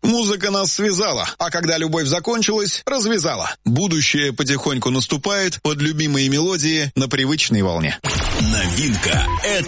Музыка нас связала, а когда любовь закончилась, развязала. Будущее потихоньку наступает под любимые мелодии на привычной волне. Новинка. Это